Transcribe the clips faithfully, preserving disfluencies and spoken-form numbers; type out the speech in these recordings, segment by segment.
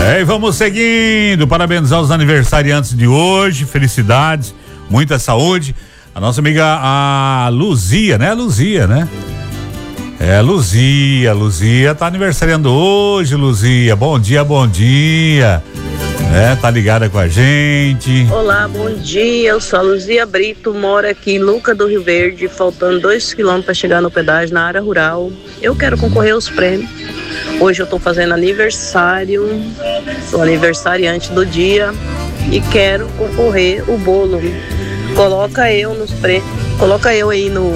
É, e vamos seguindo, parabenizar os aniversariantes de hoje, felicidades, muita saúde. A nossa amiga, a Luzia, né? Luzia, né? É, Luzia, Luzia tá aniversariando hoje, Luzia. Bom dia, bom dia. É, tá ligada com a gente. Olá, bom dia. Eu sou a Luzia Brito, moro aqui em Luca do Rio Verde, faltando dois quilômetros para chegar no pedágio na área rural. Eu quero concorrer aos prêmios. Hoje eu tô fazendo aniversário, sou aniversariante do dia e quero concorrer o bolo. Coloca eu nos prêmios, coloca eu aí no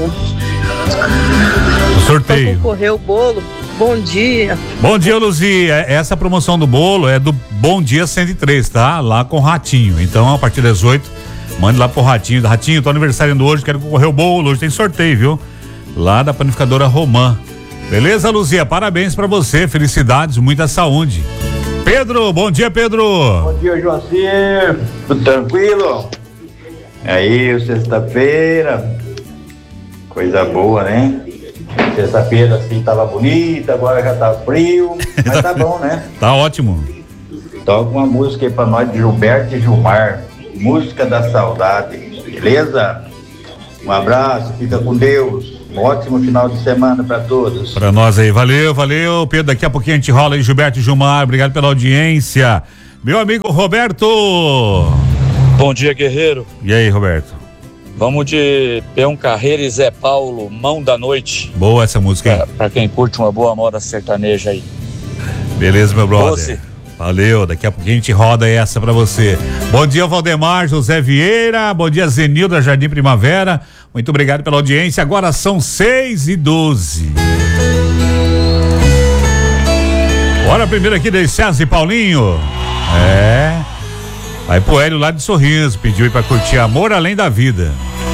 sorteio. Pra concorrer o bolo. Bom dia. Bom dia, Luzia. Essa promoção do bolo é do Bom Dia cento e três, tá? Lá com o Ratinho. Então, a partir das oito, mande lá pro Ratinho. Ratinho, tô aniversariando hoje, quero concorrer o bolo. Hoje tem sorteio, viu? Lá da panificadora Romã. Beleza, Luzia? Parabéns pra você. Felicidades, muita saúde. Pedro, bom dia, Pedro. Bom dia, Joacir. Tudo tranquilo? Aí, sexta-feira. Coisa boa, né? Sexta-feira assim tava bonita, agora já tá frio, mas tá bom, né? Tá ótimo. Toca uma música aí pra nós de Gilberto e Gilmar, Música da Saudade, beleza? Um abraço, fica com Deus, um ótimo final de semana pra todos. Pra nós aí, valeu, valeu, Pedro, daqui a pouquinho a gente rola aí, Gilberto e Gilmar, obrigado pela audiência. Meu amigo Roberto. Bom dia, guerreiro. E aí, Roberto? Vamos de Peão Carreira e Zé Paulo, Mão da Noite. Boa essa música, hein? Pra, pra quem curte uma boa moda sertaneja aí. Beleza, meu brother. Doce. Valeu, daqui a pouquinho a gente roda essa pra você. Bom dia, Valdemar, José Vieira, bom dia, Zenilda, Jardim Primavera, muito obrigado pela audiência, agora são seis e doze. Bora primeiro aqui de César e Paulinho. É... Vai pro Hélio lá de Sorriso, pediu aí pra curtir Amor Além da Vida.